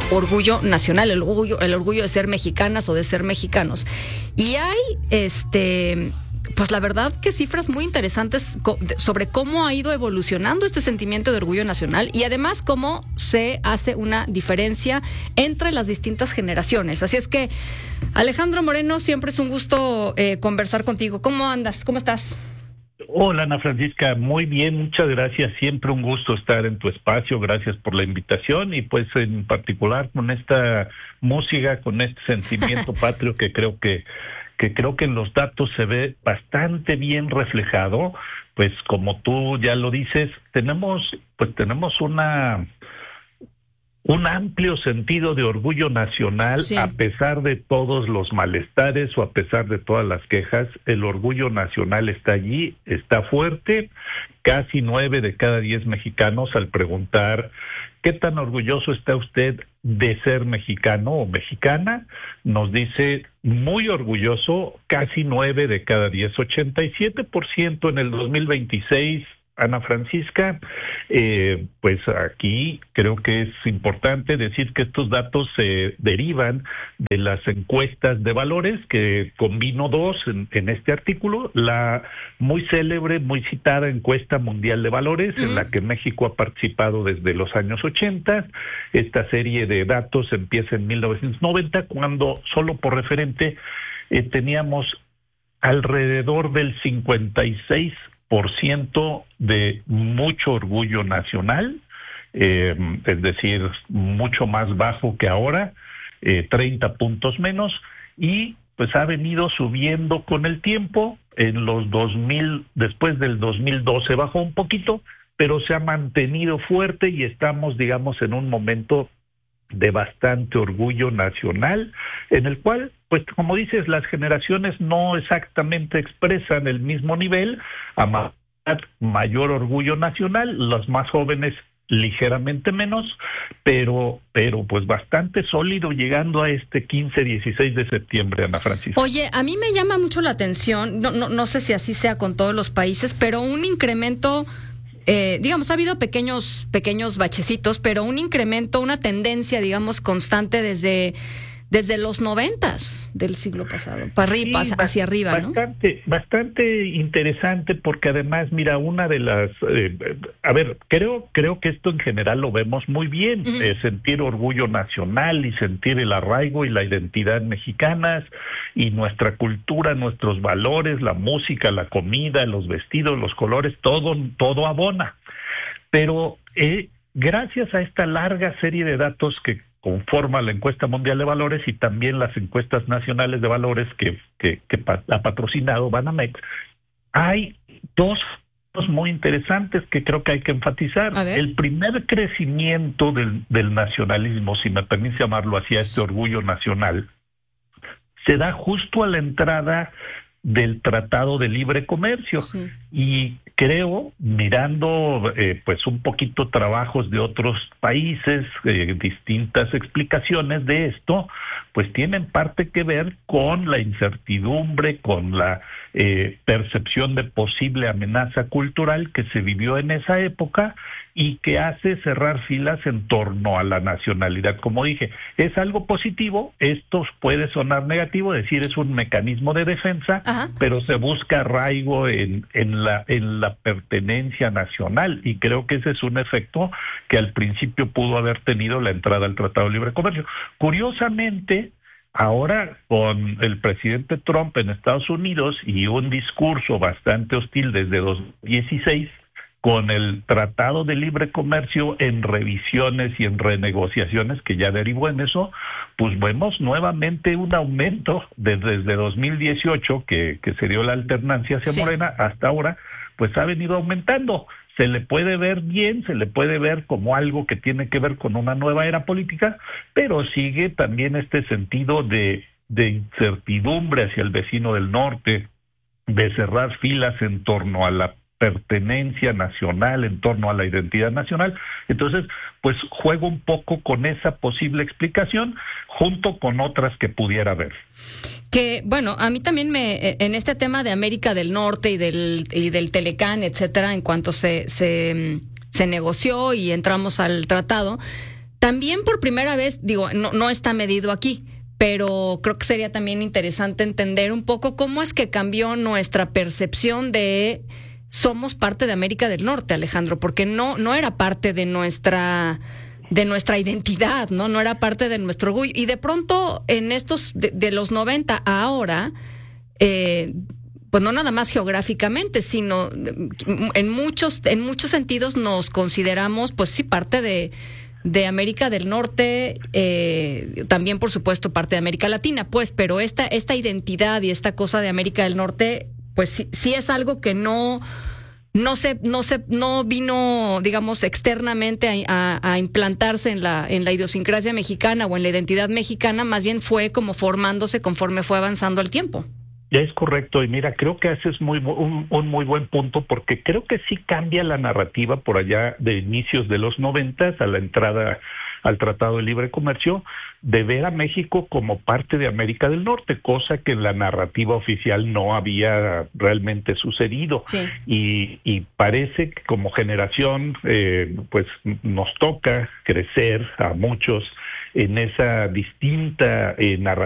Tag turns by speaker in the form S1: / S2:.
S1: orgullo nacional, el orgullo de ser mexicanas o de ser mexicanos. Y hay pues la verdad que cifras muy interesantes sobre cómo ha ido evolucionando este sentimiento de orgullo nacional y además cómo se hace una diferencia entre las distintas generaciones. Así es que, Alejandro Moreno, siempre es un gusto conversar contigo. ¿Cómo andas? ¿Cómo estás?
S2: Hola, Ana Francisca, muy bien, muchas gracias, siempre un gusto estar en tu espacio, gracias por la invitación y pues en particular con esta música, con este sentimiento patrio que creo que en los datos se ve bastante bien reflejado, pues como tú ya lo dices, tenemos un amplio sentido de orgullo nacional, sí. A pesar de todos los malestares o a pesar de todas las quejas, el orgullo nacional está allí, está fuerte. Casi 9 de cada 10 mexicanos al preguntar ¿qué tan orgulloso está usted de ser mexicano o mexicana? Nos dice muy orgulloso, casi 9 de cada 10, 87% en el 2026. Ana Francisca, pues aquí creo que es importante decir que estos datos se derivan de las encuestas de valores, que combino dos en este artículo, la muy célebre, muy citada encuesta mundial de valores, en la que México ha participado desde los años 80. Esta serie de datos empieza en 1990, cuando solo por referente teníamos alrededor del 56% de mucho orgullo nacional, es decir, mucho más bajo que ahora, 30 puntos menos, y pues ha venido subiendo con el tiempo. En los 2000, después del 2012 bajó un poquito, pero se ha mantenido fuerte y estamos, digamos, en un momento de bastante orgullo nacional, en el cual, pues como dices, las generaciones no exactamente expresan el mismo nivel, a mayor orgullo nacional, los más jóvenes ligeramente menos, pero pues bastante sólido llegando a este 15-16 de septiembre, Ana Francisca.
S1: Oye, a mí me llama mucho la atención, no sé si así sea con todos los países, pero un incremento. Digamos, ha habido pequeños bachecitos, pero un incremento, una tendencia, digamos, constante desde los 90s del siglo pasado, para arriba, sí, hacia arriba, ¿no?
S2: Bastante interesante, porque además, mira, una de las, creo que esto en general lo vemos muy bien, sentir orgullo nacional y sentir el arraigo y la identidad mexicanas y nuestra cultura, nuestros valores, la música, la comida, los vestidos, los colores, todo abona. Pero gracias a esta larga serie de datos que conforma la encuesta mundial de valores y también las encuestas nacionales de valores que ha patrocinado Banamex, hay dos muy interesantes que creo que hay que enfatizar. El primer crecimiento del nacionalismo, si me permite llamarlo así, a este orgullo nacional, se da justo a la entrada del Tratado de Libre Comercio. Sí. Y creo, mirando pues un poquito trabajos de otros países, distintas explicaciones de esto, pues tienen parte que ver con la incertidumbre, con la percepción de posible amenaza cultural que se vivió en esa época y que hace cerrar filas en torno a la nacionalidad. Como dije, es algo positivo, esto puede sonar negativo, decir es un mecanismo de defensa, pero se busca arraigo en la pertenencia nacional, y creo que ese es un efecto que al principio pudo haber tenido la entrada al Tratado de Libre Comercio. Curiosamente, ahora con el presidente Trump en Estados Unidos y un discurso bastante hostil desde 2016, con el Tratado de Libre Comercio en revisiones y en renegociaciones que ya derivó en eso, pues vemos nuevamente un aumento desde 2018, que se dio la alternancia hacia Morena, hasta ahora, pues ha venido aumentando. Se le puede ver bien, se le puede ver como algo que tiene que ver con una nueva era política, pero sigue también este sentido de incertidumbre hacia el vecino del norte, de cerrar filas en torno a la pertenencia nacional, en torno a la identidad nacional. Entonces, pues juego un poco con esa posible explicación, junto con otras que pudiera haber.
S1: Que, bueno, a mí también en este tema de América del Norte y del Telecán, etcétera, en cuanto se negoció y entramos al tratado, también por primera vez, digo, no está medido aquí, pero creo que sería también interesante entender un poco cómo es que cambió nuestra percepción de somos parte de América del Norte, Alejandro, porque no era parte de nuestra identidad, no era parte de nuestro orgullo. Y de pronto, en estos, de los 90 a ahora, pues no nada más geográficamente, sino en muchos sentidos nos consideramos, pues sí, parte de América del Norte, también por supuesto parte de América Latina, pues, pero esta identidad y esta cosa de América del Norte, pues sí es algo que no vino, digamos, externamente a implantarse en la idiosincrasia mexicana o en la identidad mexicana, más bien fue como formándose conforme fue avanzando el tiempo.
S2: Ya es correcto, y mira, creo que haces un muy buen punto, porque creo que sí cambia la narrativa por allá de inicios de los 90 a la entrada al Tratado de Libre Comercio, de ver a México como parte de América del Norte, cosa que en la narrativa oficial no había realmente sucedido. Sí. Y parece que como generación, pues nos toca crecer a muchos en esa distinta narrativa